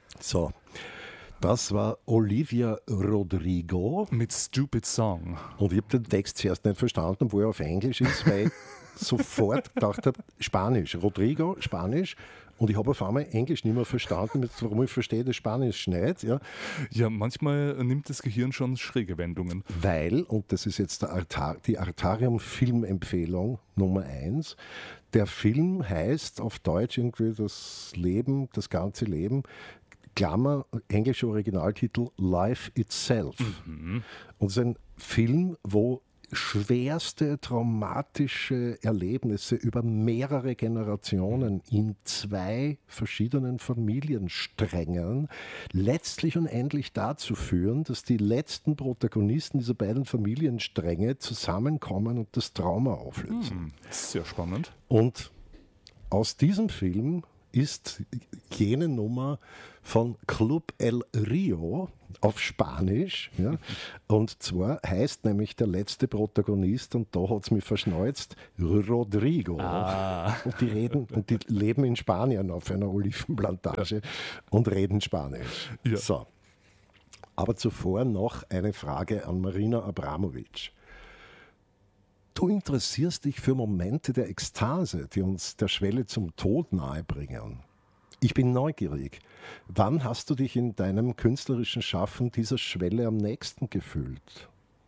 So, das war Olivia Rodrigo. Mit Stupid Song. Und ich habe den Text zuerst nicht verstanden, obwohl er auf Englisch ist, weil ich sofort gedacht habe, Spanisch. Rodrigo, Spanisch. Und ich habe auf einmal Englisch nicht mehr verstanden, warum ich verstehe das Spanisch nicht. Ja. Ja, manchmal nimmt das Gehirn schon schräge Wendungen. Weil, und das ist jetzt die Artarium-Filmempfehlung Nummer 1, der Film heißt auf Deutsch irgendwie das Leben, das ganze Leben, Klammer, englischer Originaltitel Life Itself. Und es ist ein Film, wo schwerste traumatische Erlebnisse über mehrere Generationen in 2 verschiedenen Familiensträngen letztlich und endlich dazu führen, dass die letzten Protagonisten dieser beiden Familienstränge zusammenkommen und das Trauma auflösen. Sehr spannend. Und aus diesem Film ist jene Nummer von Club El Rio auf Spanisch. Ja. Und zwar heißt nämlich der letzte Protagonist, und da hat es mich verschneuzt, Rodrigo. Und die leben in Spanien auf einer Olivenplantage und reden Spanisch. Ja. So. Aber zuvor noch eine Frage an Marina Abramovic. Du interessierst dich für Momente der Ekstase, die uns der Schwelle zum Tod nahebringen. Ich bin neugierig. Wann hast du dich in deinem künstlerischen Schaffen dieser Schwelle am nächsten gefühlt?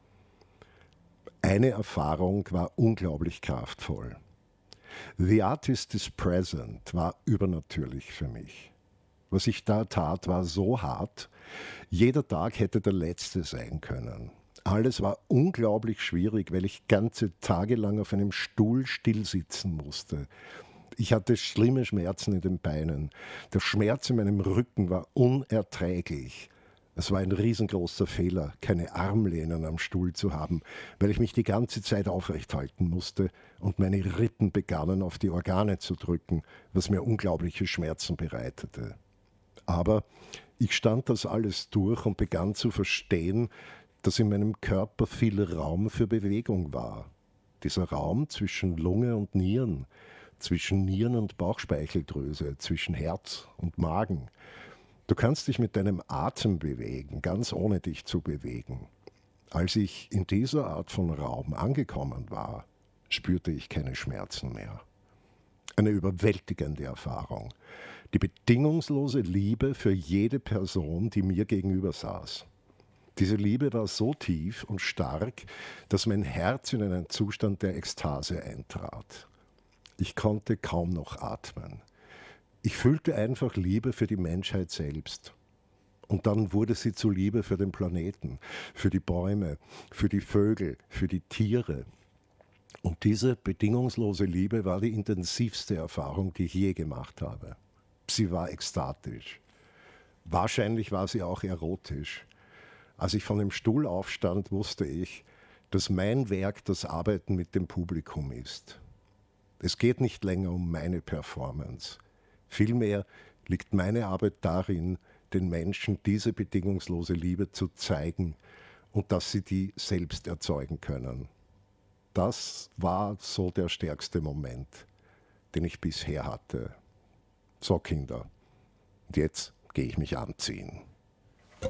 Eine Erfahrung war unglaublich kraftvoll. The Artist is Present war übernatürlich für mich. Was ich da tat, war so hart. Jeder Tag hätte der letzte sein können. Alles war unglaublich schwierig, weil ich ganze Tage lang auf einem Stuhl stillsitzen musste. Ich hatte schlimme Schmerzen in den Beinen. Der Schmerz in meinem Rücken war unerträglich. Es war ein riesengroßer Fehler, keine Armlehnen am Stuhl zu haben, weil ich mich die ganze Zeit aufrecht halten musste und meine Rippen begannen auf die Organe zu drücken, was mir unglaubliche Schmerzen bereitete. Aber ich stand das alles durch und begann zu verstehen, dass in meinem Körper viel Raum für Bewegung war. Dieser Raum zwischen Lunge und Nieren, zwischen Nieren und Bauchspeicheldrüse, zwischen Herz und Magen. Du kannst dich mit deinem Atem bewegen, ganz ohne dich zu bewegen. Als ich in dieser Art von Raum angekommen war, spürte ich keine Schmerzen mehr. Eine überwältigende Erfahrung. Die bedingungslose Liebe für jede Person, die mir gegenüber saß. Diese Liebe war so tief und stark, dass mein Herz in einen Zustand der Ekstase eintrat. Ich konnte kaum noch atmen. Ich fühlte einfach Liebe für die Menschheit selbst. Und dann wurde sie zu Liebe für den Planeten, für die Bäume, für die Vögel, für die Tiere. Und diese bedingungslose Liebe war die intensivste Erfahrung, die ich je gemacht habe. Sie war ekstatisch. Wahrscheinlich war sie auch erotisch. Als ich von dem Stuhl aufstand, wusste ich, dass mein Werk das Arbeiten mit dem Publikum ist. Es geht nicht länger um meine Performance. Vielmehr liegt meine Arbeit darin, den Menschen diese bedingungslose Liebe zu zeigen und dass sie die selbst erzeugen können. Das war so der stärkste Moment, den ich bisher hatte. So, Kinder, und jetzt gehe ich mich anziehen.